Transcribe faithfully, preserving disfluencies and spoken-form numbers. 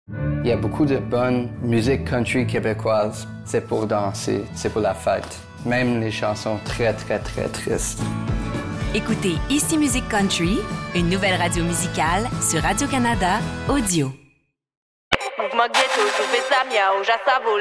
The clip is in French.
Il y a beaucoup de bonne musique country québécoise. C'est pour danser, c'est pour la fête. Même les chansons très, très, très tristes. Écoutez Ici Musique Country, une nouvelle radio musicale sur Radio-Canada Audio. Mouvement ghetto, tout fait ça, miaou, j'assavo.